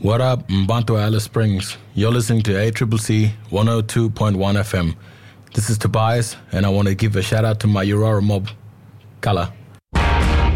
What up, Mbanto Alice Springs? You're listening to ACCC 102.1 FM. This is Tobias, and I want to give a shout out to my Aurora mob. Kala.